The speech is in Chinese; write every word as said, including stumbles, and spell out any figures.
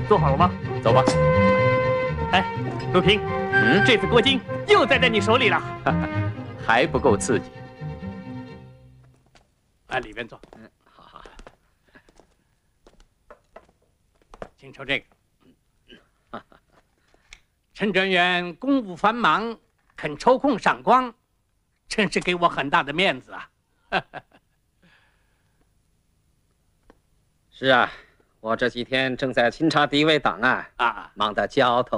做好了吗？ 走吧。 哎，陆平， 嗯， 这次郭金又栽在你手里了， 还不够刺激。 来里边坐。 嗯，好好。 请抽这个。陈专员公务繁忙，肯抽空赏光，真是给我很大的面子啊。 是啊，我这几天正在清查敌伪档案， 啊， 忙得焦头